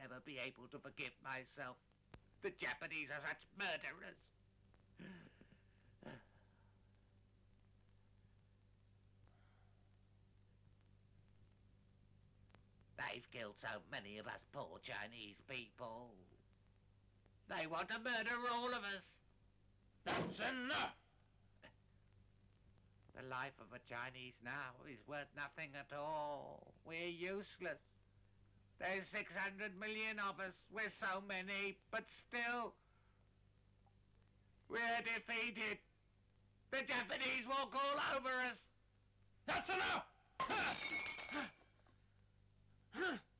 never be able to forgive myself. The Japanese are such murderers. They've killed so many of us poor Chinese people. They want to murder all of us. That's enough! The life of a Chinese now is worth nothing at all. We're useless. There's 600 million of us. We're so many, but still, we're defeated. The Japanese walk all over us. That's enough!